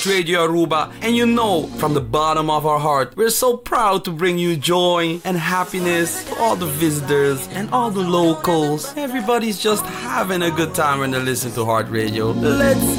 Radio Aruba, and you know, from the bottom of our heart, we're so proud to bring you joy and happiness to all the visitors and all the locals. Everybody's just having a good time when they listen to Heart Radio. Let's